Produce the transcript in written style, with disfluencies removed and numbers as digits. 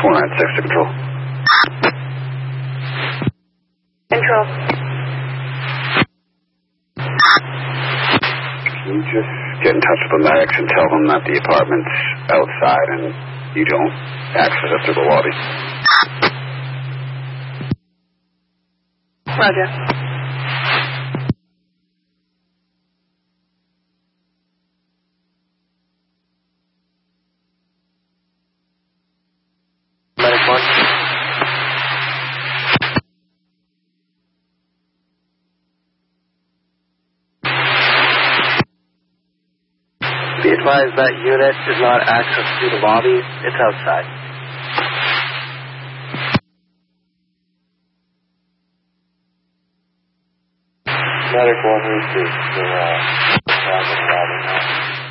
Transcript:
496 to control. Control. Can you just get in touch with the medics and tell them that the apartment's outside and you don't access it through the lobby? Roger. Medic 1. Be advised that unit is not accessed through the lobby. It's outside. Medic 1 received. They're in the lobby now.